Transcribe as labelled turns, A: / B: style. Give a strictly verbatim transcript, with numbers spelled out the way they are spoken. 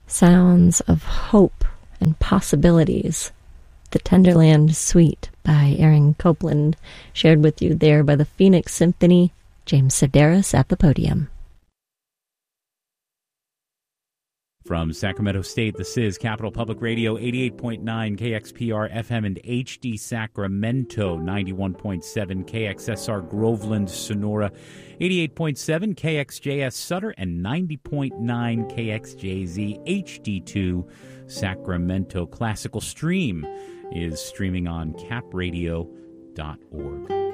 A: Sounds of hope and possibilities. The Tenderland Suite by Aaron Copland, shared with you there by the Phoenix Symphony. James Sedaris at the podium.
B: From Sacramento State, this is Capital Public Radio, eighty-eight point nine K X P R F M and H D Sacramento, ninety-one point seven K X S R Groveland, Sonora, eighty-eight point seven K X J S Sutter, and ninety point nine K X J Z H D two Sacramento. Classical Stream is streaming on cap radio dot org.